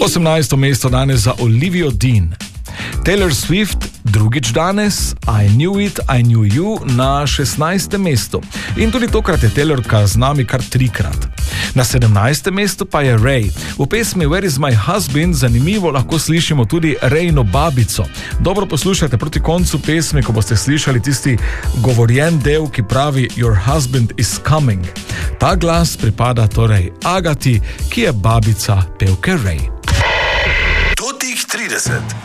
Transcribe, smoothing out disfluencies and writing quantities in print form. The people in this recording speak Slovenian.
18. mesto danes za Olivia Dean. Taylor Swift drugič danes, I Knew It, I Knew You na 16. mestu. In tudi tokrat je Taylorka z nami kar 3-krat. Na 17. mestu pa je Ray. V pesmi Where is my husband zanimivo lahko slišimo tudi Rayno babico. Dobro poslušajte proti koncu pesmi, ko boste slišali tisti govorjen del, ki pravi Your husband is coming. Ta glas pripada torej Agati, ki je babica pevke Ray. Tutih 30.